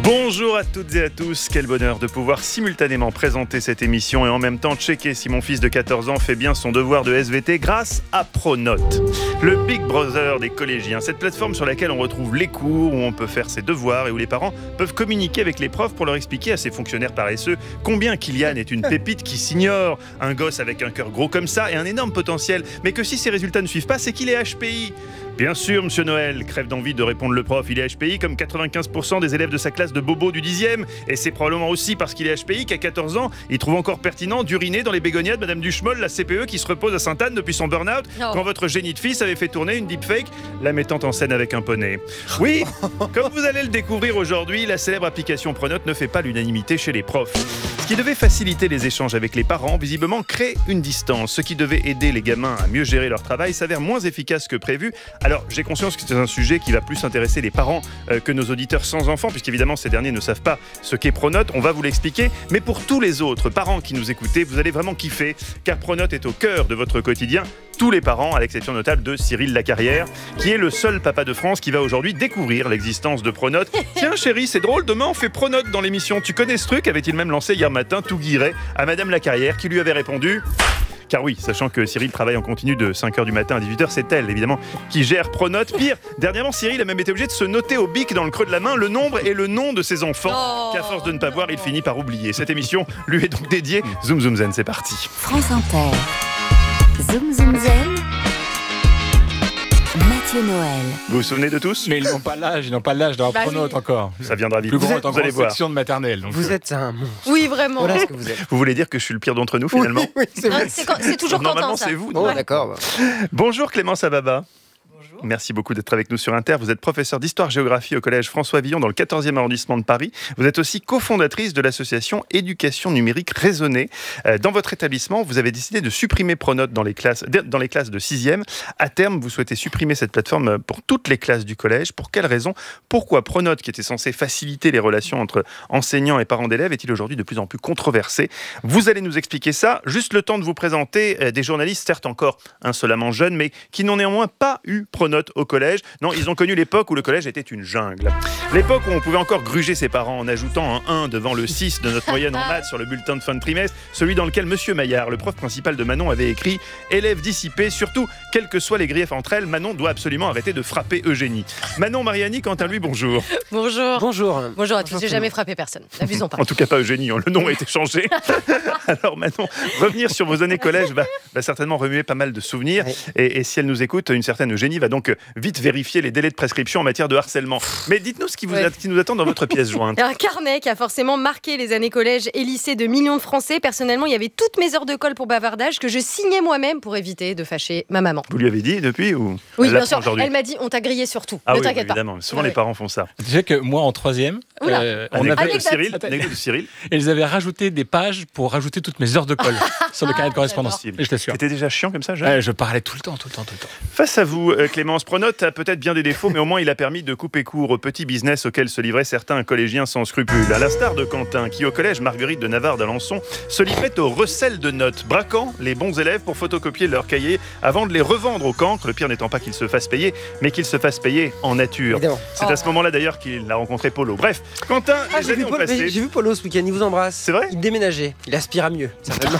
Bonjour à toutes et à tous, quel bonheur de pouvoir simultanément présenter cette émission et en même temps checker si mon fils de 14 ans fait bien son devoir de SVT grâce à Pronote, le Big Brother des collégiens, cette plateforme sur laquelle on retrouve les cours, où on peut faire ses devoirs et où les parents peuvent communiquer avec les profs pour leur expliquer à ces fonctionnaires paresseux combien Kylian est une pépite qui s'ignore, un gosse avec un cœur gros comme ça et un énorme potentiel, mais que si ses résultats ne suivent pas, c'est qu'il est HPI. Bien sûr, Monsieur Noël, crève d'envie de répondre le prof, il est HPI comme 95% des élèves de sa classe de Bobo du 10e. Et c'est probablement aussi parce qu'il est HPI qu'à 14 ans, il trouve encore pertinent d'uriner dans les bégonias de Madame Duchemol, la CPE qui se repose à Sainte-Anne depuis son burn-out, quand votre génie de fils avait fait tourner une deepfake, la mettant en scène avec un poney. Oui, comme vous allez le découvrir aujourd'hui, la célèbre application Pronote ne fait pas l'unanimité chez les profs. Ce qui devait faciliter les échanges avec les parents, visiblement crée une distance. Ce qui devait aider les gamins à mieux gérer leur travail s'avère moins efficace que prévu. Alors, j'ai conscience que c'est un sujet qui va plus intéresser les parents que nos auditeurs sans enfants, puisqu'évidemment, ces derniers ne savent pas ce qu'est Pronote. On va vous l'expliquer. Mais pour tous les autres parents qui nous écoutez, vous allez vraiment kiffer, car Pronote est au cœur de votre quotidien. Tous les parents, à l'exception notable de Cyril Lacarrière, qui est le seul papa de France qui va aujourd'hui découvrir l'existence de Pronote. Tiens chérie, c'est drôle, demain on fait Pronote dans l'émission. Tu connais ce truc? Avait-il même lancé hier matin, tout guiré, à Madame Lacarrière, qui lui avait répondu... Car oui, sachant que Cyril travaille en continu de 5h du matin à 18h, c'est elle, évidemment, qui gère Pronote. Pire, dernièrement, Cyril a même été obligé de se noter au bic dans le creux de la main le nombre et le nom de ses enfants, qu'à force de ne pas voir, il finit par oublier. Cette émission lui est donc dédiée. Zoom Zoom Zen, c'est parti. France Inter. Zoom Zoom Zen. Mathieu Noël. Vous vous souvenez de tous? Mais ils n'ont pas l'âge d'avoir Pronote encore. Ça viendra vite. Plus grand est en vous allez voir. section de maternelle. Donc Vous êtes un monstre. Oui, vraiment. Voilà ce que vous êtes. Vous voulez dire que je suis le pire d'entre nous, finalement? Oui, c'est Non, vrai. c'est toujours Normalement, Quentin, ça. c'est vous. Oh, d'accord. Bonjour Clémence Ababa. Merci beaucoup d'être avec nous sur Inter. Vous êtes professeure d'histoire-géographie au collège François Villon dans le 14e arrondissement de Paris. Vous êtes aussi cofondatrice de l'association Éducation numérique raisonnée. Dans votre établissement, vous avez décidé de supprimer Pronote dans les classes de 6e. À terme, vous souhaitez supprimer cette plateforme pour toutes les classes du collège. Pour quelle raison? Pourquoi Pronote, qui était censé faciliter les relations entre enseignants et parents d'élèves, est-il aujourd'hui de plus en plus controversé? Vous allez nous expliquer ça. Juste le temps de vous présenter des journalistes, certes encore insolemment jeunes, mais qui n'ont néanmoins pas eu Pronote au collège. Non, ils ont connu l'époque où le collège était une jungle. L'époque où on pouvait encore gruger ses parents en ajoutant un 1 devant le 6 de notre moyenne en maths sur le bulletin de fin de trimestre, celui dans lequel Monsieur Maillard, le prof principal de Manon, avait écrit « Élève dissipé, surtout, quels que soient les griefs entre elles, Manon doit absolument arrêter de frapper Eugénie. » Manon Mariani, quant à lui, bonjour. Bonjour. Bonjour. Bonjour à tous. J'ai jamais frappé personne. N'abusons pas. En tout cas pas Eugénie, le nom a été changé. Alors Manon, revenir sur vos années collège va certainement remuer pas mal de souvenirs. Oui. Et si elle nous écoute, une certaine Eugénie va donc vite vérifier les délais de prescription en matière de harcèlement. Mais dites-nous ce qui nous attend dans votre pièce jointe. Un carnet qui a forcément marqué les années collège et lycée de millions de Français. Personnellement, il y avait toutes mes heures de colle pour bavardage que je signais moi-même pour éviter de fâcher ma maman. Vous lui avez dit depuis ou Oui, elle bien l'apprend sûr. aujourd'hui? Elle m'a dit on t'a grillé sur tout. Ah Ne oui, t'inquiète pas. évidemment. Souvent Ouais. les parents font ça. tu sais que moi en 3e, Oula. on avait, Anecdote de Cyril. Attends. Anecdote de Cyril. ils avaient rajouté des pages pour rajouter toutes mes heures de colle sur le carnet de correspondance. j'adore. Et je t'assure. C'était déjà chiant comme ça, Jeanne. Je parlais tout le temps. Face à vous, Clémence, Pronote a peut-être bien des défauts, mais au moins il a permis de couper court au petit business auquel se livraient certains collégiens sans scrupules. À l'instar de Quentin, qui au collège Marguerite de Navarre d'Alençon se livrait au recel de notes, braquant les bons élèves pour photocopier leurs cahiers avant de les revendre au cancre, le pire n'étant pas qu'ils se fassent payer, mais qu'ils se fassent payer en nature. Évidemment. C'est à ce moment-là d'ailleurs qu'il a rencontré Polo. Bref, Quentin, les J'ai années vu, ont passé. j'ai vu Polo ce week-end, il vous embrasse. C'est vrai? Il déménageait. Il aspire à mieux, certainement.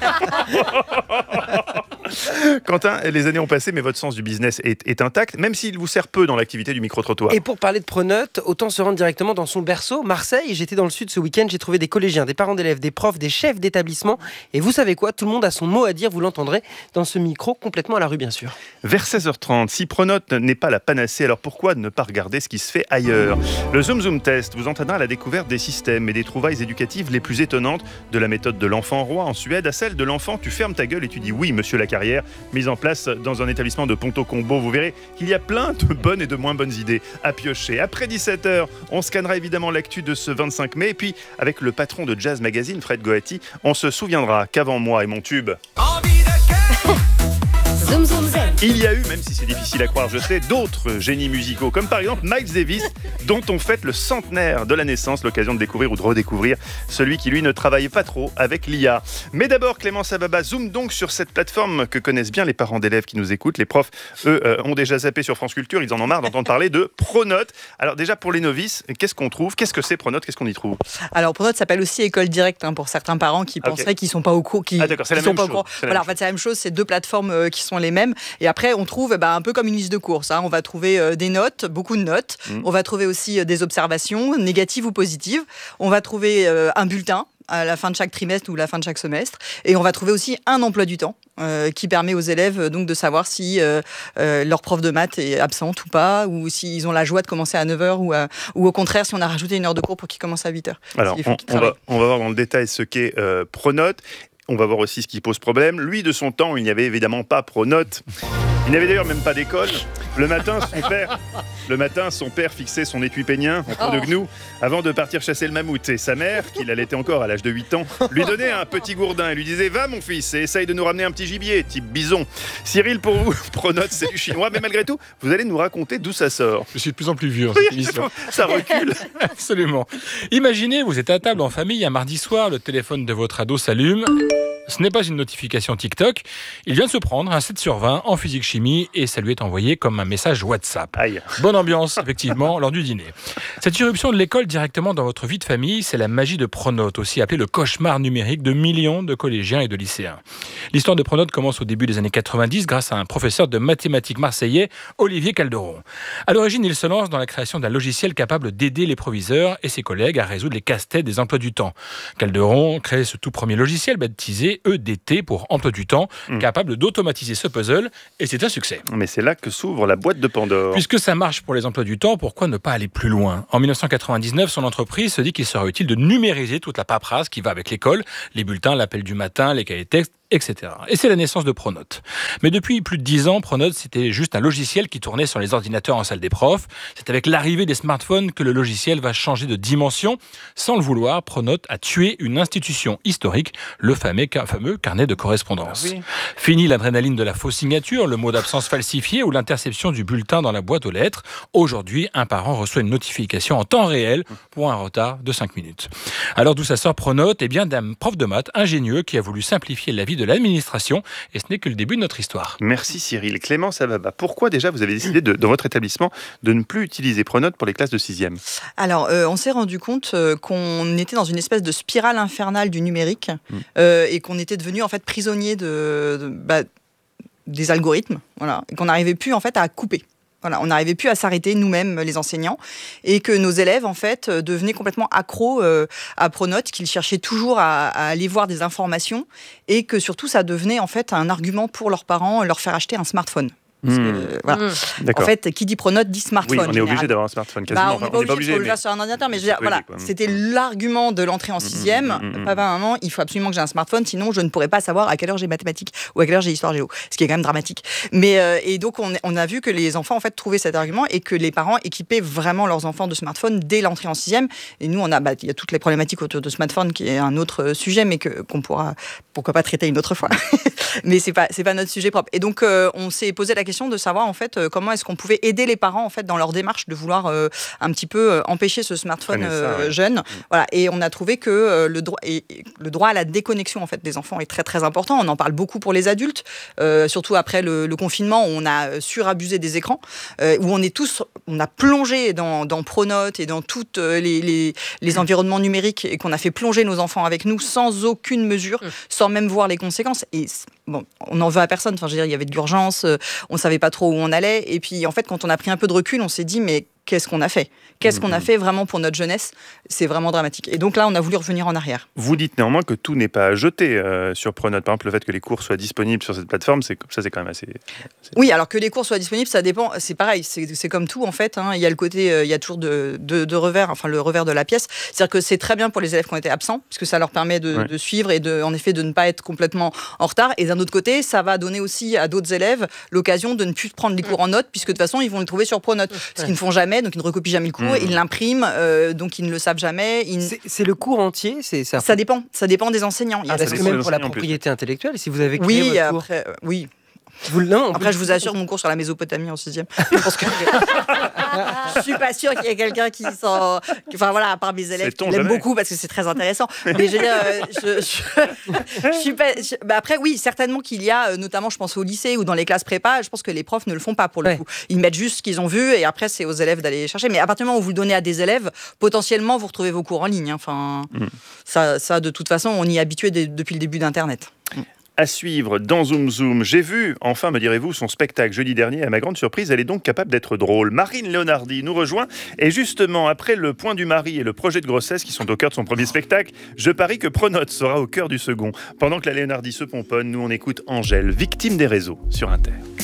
Quentin, les années ont passé, mais votre sens du business est intact, même s'il vous sert peu dans l'activité du micro-trottoir. Et pour parler de Pronote, autant se rendre directement dans son berceau, Marseille. J'étais dans le sud ce week-end, j'ai trouvé des collégiens, des parents d'élèves, des profs, des chefs d'établissement. Et vous savez quoi? Tout le monde a son mot à dire, vous l'entendrez dans ce micro, complètement à la rue, bien sûr. Vers 16h30, si Pronote n'est pas la panacée, alors pourquoi ne pas regarder ce qui se fait ailleurs? Le Zoom Zoom Test vous entraînera à la découverte des systèmes et des trouvailles éducatives les plus étonnantes, de la méthode de l'enfant roi en Suède à celle de l'enfant tu fermes ta gueule et tu dis oui, monsieur Lacarrière, mise en place dans un établissement de Ponto Combo. Vous verrez qu'il y a plein de bonnes et de moins bonnes idées à piocher. Après 17h, on scannera évidemment l'actu de ce 25 mai, et puis avec le patron de Jazz Magazine, Fred Goati, on se souviendra qu'avant moi et mon tube... Zoom Zoom Zen. Il y a eu, même si c'est difficile à croire, je sais, d'autres génies musicaux, comme par exemple Miles Davis, dont on fête le centenaire de la naissance, l'occasion de découvrir ou de redécouvrir celui qui, lui, ne travaille pas trop avec l'IA. Mais d'abord, Clémence Ababa, zoom donc sur cette plateforme que connaissent bien les parents d'élèves qui nous écoutent. Les profs, eux, ont déjà zappé sur France Culture, ils en ont marre d'entendre parler de Pronote. Alors déjà, pour les novices, qu'est-ce qu'on trouve ? Qu'est-ce que c'est Pronote ? Qu'est-ce qu'on y trouve ? Alors Pronote s'appelle aussi École Directe pour certains parents qui penseraient qu'ils sont pas au cours. D'accord, c'est la même chose. Voilà, en fait, c'est la même chose, c'est deux plateformes qui sont les mêmes. Et après, on trouve un peu comme une liste de courses. On va trouver des notes, beaucoup de notes. On va trouver aussi des observations, négatives ou positives. On va trouver un bulletin à la fin de chaque trimestre ou la fin de chaque semestre. Et on va trouver aussi un emploi du temps qui permet aux élèves donc de savoir si leur prof de maths est absente ou pas, ou s'ils ont la joie de commencer à 9h ou au contraire si on a rajouté une heure de cours pour qu'ils commencent à 8h. Alors, on va voir dans le détail ce qu'est Pronote. On va voir aussi ce qui pose problème. Lui, de son temps, il n'y avait évidemment pas Pronote. Il n'y avait d'ailleurs même pas d'école. Le matin, son père fixait son étui pénien en peau de gnou avant de partir chasser le mammouth. Et sa mère, qui l'allaitait encore à l'âge de 8 ans, lui donnait un petit gourdin et lui disait « Va mon fils et essaye de nous ramener un petit gibier, type bison. » Cyril, pour vous, Pronote, c'est du chinois. Mais malgré tout, vous allez nous raconter d'où ça sort. Je suis de plus en plus vieux dans cette émission. Ça recule. Absolument. Imaginez, vous êtes à table en famille un mardi soir, le téléphone de votre ado s'allume. Ce n'est pas une notification TikTok. Il vient de se prendre un 7 sur 20 en physique-chimie et ça lui est envoyé comme un message WhatsApp. Aïe. Bonne ambiance, effectivement, lors du dîner. Cette irruption de l'école directement dans votre vie de famille, c'est la magie de Pronote, aussi appelée le cauchemar numérique de millions de collégiens et de lycéens. L'histoire de Pronote commence au début des années 90 grâce à un professeur de mathématiques marseillais, Olivier Calderon. À l'origine, il se lance dans la création d'un logiciel capable d'aider les proviseurs et ses collègues à résoudre les casse-têtes des emplois du temps. Calderon crée ce tout premier logiciel baptisé EDT pour emploi du temps, capable d'automatiser ce puzzle, et c'est un succès. Mais c'est là que s'ouvre la boîte de Pandore. Puisque ça marche pour les emplois du temps, pourquoi ne pas aller plus loin ? En 1999, son entreprise se dit qu'il serait utile de numériser toute la paperasse qui va avec l'école, les bulletins, l'appel du matin, les cahiers de texte, etc. Et c'est la naissance de Pronote. Mais depuis plus de 10 ans, Pronote, c'était juste un logiciel qui tournait sur les ordinateurs en salle des profs. C'est avec l'arrivée des smartphones que le logiciel va changer de dimension. Sans le vouloir, Pronote a tué une institution historique, le fameux carnet de correspondance. Ah oui. Fini l'adrénaline de la fausse signature, le mot d'absence falsifié ou l'interception du bulletin dans la boîte aux lettres. Aujourd'hui, un parent reçoit une notification en temps réel pour un retard de 5 minutes. Alors d'où ça sort Pronote ? Eh bien d'un prof de maths ingénieux qui a voulu simplifier la vie de l'administration, et ce n'est que le début de notre histoire. Merci Cyril. Clémence Ababa, pourquoi déjà vous avez décidé dans votre établissement de ne plus utiliser Pronote pour les classes de 6e ? Alors, on s'est rendu compte qu'on était dans une espèce de spirale infernale du numérique et qu'on était devenu en fait prisonnier des algorithmes, voilà, et qu'on n'arrivait plus en fait à couper. Voilà, on n'arrivait plus à s'arrêter nous-mêmes, les enseignants, et que nos élèves, en fait, devenaient complètement accros à Pronote, qu'ils cherchaient toujours à aller voir des informations, et que surtout, ça devenait en fait un argument pour leurs parents, leur faire acheter un smartphone. Voilà. En fait, qui dit Pronote dit smartphone. Oui, on est obligé d'avoir un smartphone quasiment. On n'est pas obligé de le faire sur un ordinateur, mais c'était l'argument de l'entrée en 6e. Papa, maman, il faut absolument que j'ai un smartphone, sinon je ne pourrais pas savoir à quelle heure j'ai mathématiques ou à quelle heure j'ai histoire géo. Ce qui est quand même dramatique. Mais et donc on a vu que les enfants en fait trouvaient cet argument et que les parents équipaient vraiment leurs enfants de smartphones dès l'entrée en 6e. Et nous, il y a toutes les problématiques autour de smartphone qui est un autre sujet, mais qu'on pourra pourquoi pas traiter une autre fois. Mais c'est pas notre sujet propre. Et donc on s'est posé la question de savoir en fait comment est-ce qu'on pouvait aider les parents en fait dans leur démarche de vouloir un petit peu empêcher ce smartphone jeune. Voilà, et on a trouvé que le droit à la déconnexion en fait des enfants est très très important. On en parle beaucoup pour les adultes, surtout après le confinement où on a surabusé des écrans, où on a plongé dans Pronote et dans toutes les environnements numériques et qu'on a fait plonger nos enfants avec nous sans aucune mesure, sans même voir les conséquences. Et bon, on n'en veut à personne. Enfin, je veux dire, il y avait de l'urgence, on ne savait pas trop où on allait. Et puis, en fait, quand on a pris un peu de recul, on s'est dit, mais qu'est-ce qu'on a fait ? Qu'est-ce qu'on a fait vraiment pour notre jeunesse ? C'est vraiment dramatique. Et donc là, on a voulu revenir en arrière. Vous dites néanmoins que tout n'est pas à jeter sur Pronote. Par exemple, le fait que les cours soient disponibles sur cette plateforme, c'est quand même assez... Oui, alors que les cours soient disponibles, ça dépend. C'est pareil, c'est comme tout en fait. Il y a le côté, il y a toujours de revers, enfin le revers de la pièce. C'est-à-dire que c'est très bien pour les élèves qui ont été absents, puisque ça leur permet de suivre et en effet de ne pas être complètement en retard. Et d'un autre côté, ça va donner aussi à d'autres élèves l'occasion de ne plus prendre les cours en notes, puisque de toute façon, ils vont les trouver sur Pronote. Ce qu'ils ne font jamais, donc ils ne recopient jamais le cours, ils l'impriment, donc ils ne le savent jamais. C'est le cours entier, ça dépend des enseignants. Parce que même pour la propriété intellectuelle, si vous avez créé votre cours... oui. Après, je vous assure, mon cours sur la Mésopotamie en 6e, je pense que je suis pas sûre qu'il y ait quelqu'un qui s'en... Enfin voilà, à part mes élèves qui l'aiment beaucoup parce que c'est très intéressant. Mais je veux dire, je suis pas... après, oui, certainement qu'il y a, notamment, je pense au lycée ou dans les classes prépa, je pense que les profs ne le font pas pour le coup. Ils mettent juste ce qu'ils ont vu et après, c'est aux élèves d'aller chercher. Mais à partir du moment où vous le donnez à des élèves, potentiellement, vous retrouvez vos cours en ligne. Enfin, ça, de toute façon, on y est habitué depuis le début d'Internet. À suivre dans Zoom Zoom. J'ai vu, enfin me direz-vous, son spectacle jeudi dernier. À ma grande surprise, elle est donc capable d'être drôle. Marine Leonardi nous rejoint. Et justement, après le point du mari et le projet de grossesse qui sont au cœur de son premier spectacle, je parie que Pronote sera au cœur du second. Pendant que la Leonardi se pomponne, nous on écoute Angèle, victime des réseaux sur Inter.